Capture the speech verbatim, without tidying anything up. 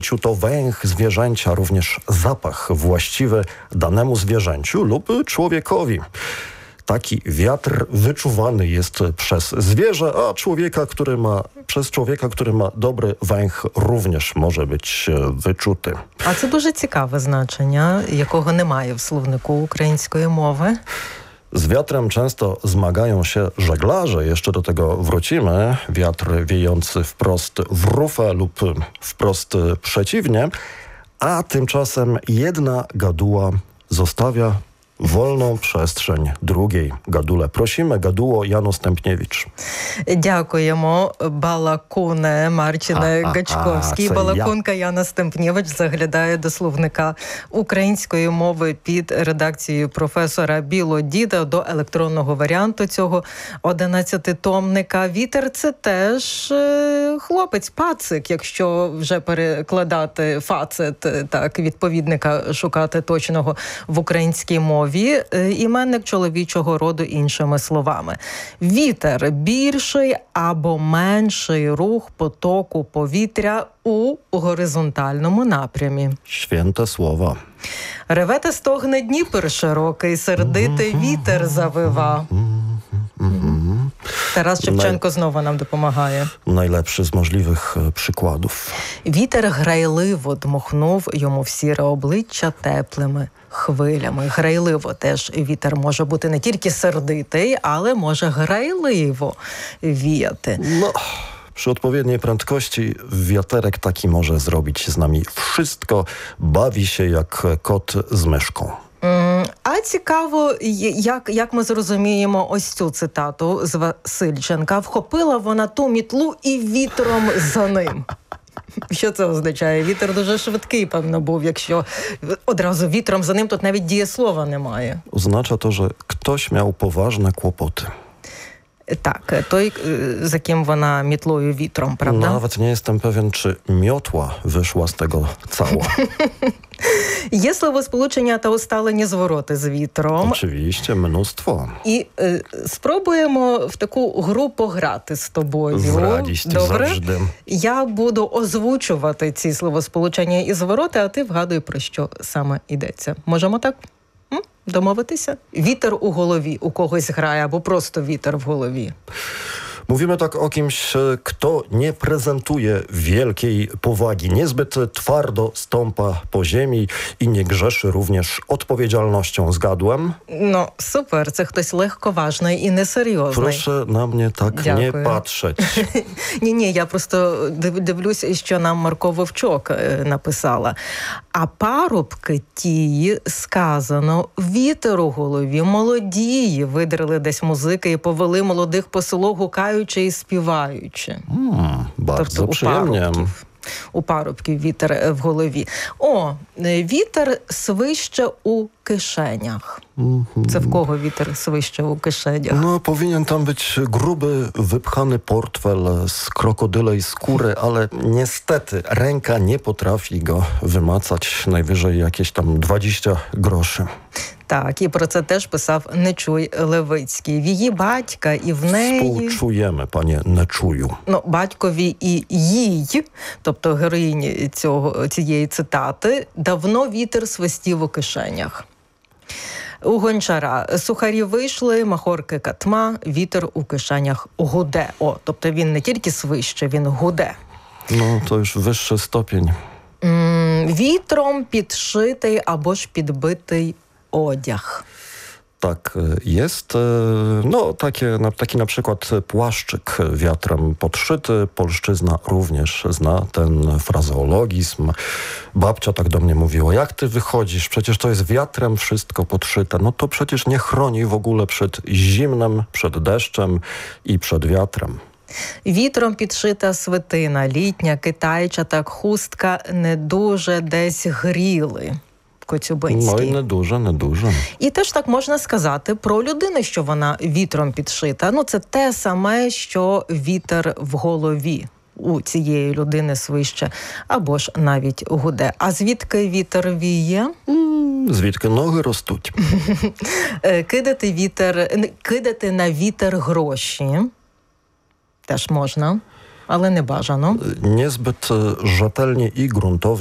to węch zwierzęcia, również zapach właściwy danemu zwierzęciu lub człowiekowi. Taki wiatr wyczuwany jest przez zwierzę, a człowieka, który ma, przez człowieka, który ma dobry węch, również może być wyczuty. А це дуже цікаве значення, якого немає в словнику української мови. Z wiatrem często zmagają się żeglarze, jeszcze do tego wrócimy. Wiatr wiejący wprost w rufę lub wprost przeciwnie, a tymczasem jedna gaduła zostawia wolną przestrzeń drugiej гадуле. Prosimy, Gaduło Jano Stępniewicz. Дякуємо, Балакуне Марчине Гачковський. Балакунка Яна Стемпнєвич заглядає до словника української мови під редакцією професора Білодіда до електронного варіанту цього одинадцятитомника. Вітер – це теж хлопець, пацик, якщо вже перекладати фацет, так, відповідника шукати точного в українській мові. Іменник чоловічого роду іншими словами. Вітер – більший або менший рух потоку повітря у горизонтальному напрямі. Święte słowa. Реве та стогне Дніпр широкий, сердитий вітер завива. Тарас Шевченко Най... знову нам допомагає. Najlepszy z możliwych przykładów. Вітер грайливо дмухнув йому в сіре обличчя теплими хвилями. Грайливо теж вітер може бути не тільки сердитий, ale może грайливо віяти. No, przy odpowiedniej prędkości wiaterek taki może zrobić z nami wszystko. Bawi się jak kot z myszką. А цікаво, як, як ми зрозуміємо ось цю цитату з Васильченка. Вхопила вона ту мітлу і вітром за ним. Що це означає? Вітер дуже швидкий, певно, був. Якщо одразу вітром за ним, тут навіть дієслова немає. Oznacza to, że ktoś miał poważne kłopoty. Так, той, за ким вона мітлою вітром, правда? Nawet nie jestem pewien, czy miotła wyszła z tego cała. Є словосполучення та усталені звороти з вітром. Oczywiście, mnóstwo. І е, спробуємо в таку гру пограти з тобою. З радістю, добре? завжди. Я буду озвучувати ці словосполучення і звороти, а ти вгадуй, про що саме йдеться. Можемо так? М? Домовитися? Вітер у голові у когось грає, або просто вітер в голові. Mówimy tak o kimś, kto nie prezentuje wielkiej powagi, niezbyt twardo stąpa po ziemi i nie grzeszy również odpowiedzialnością. Zgadłem? No, super. Це хтось легковажний і несерйозний. Proszę na mnie tak Дякую. nie patrzeć. Ні-ні, я просто дивлюсь, що нам Марко Вовчок написала. А парубки тії, сказано, вітер у голові, молодії, видрили десь музики і повели молодих по селу, гукаючи і співаючи. Mm, bardzo тобто przyjemnie. У парубків, у парубків вітер в голові. О, вітер свище у кишенях. Mm-hmm. Це в кого вітер свище у кишенях? No, powinien tam być gruby, wypchany portfel z krokodylej skóry, ale niestety ręka nie potrafi go wymacać. Najwyżej jakieś tam dwadzieścia groszy. Так, і про це теж писав Нечуй Левицький. В її батька і в неї... Współczujemy, panie Neczuju. Ну, батькові і їй, тобто героїні цього, цієї цитати, давно вітер свистів у кишенях. У Гончара сухарі вийшли, махорки катма, вітер у кишенях гуде. О, тобто він не тільки свище, він гуде. No, to już wyższy stopień. М, вітром підшитий або ж підбитий одяг. Tak jest. No, takie, taki na przykład płaszczyk wiatrem podszyty. Polszczyzna również zna ten frazeologizm. Babcia tak do mnie mówiła, jak ty wychodzisz? Przecież to jest wiatrem wszystko podszyte. No to przecież nie chroni w ogóle przed zimnem, przed deszczem i przed wiatrem. Вітром підшита свитина, літня, китайчата хустка не дуже десь гріли. Коцюбинський. Ну, і не дуже, не дуже. І теж так можна сказати про людину, що вона вітром підшита. Ну, це те саме, що вітер в голові у цієї людини свище, або ж навіть гуде. А звідки вітер віє? Звідки ноги ростуть. Кидати вітер, кидати на вітер гроші теж можна. але не бажано. Niezbyt rzetelnie i gruntownie